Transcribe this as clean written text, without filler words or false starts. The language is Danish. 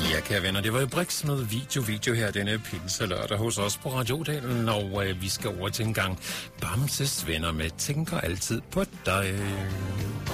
Ja, kære venner, det var jo Brix med video her denne pinselørdag hos os på Radiodalen, og vi skal over til en gang Bamses Venner med Tænker altid på dig.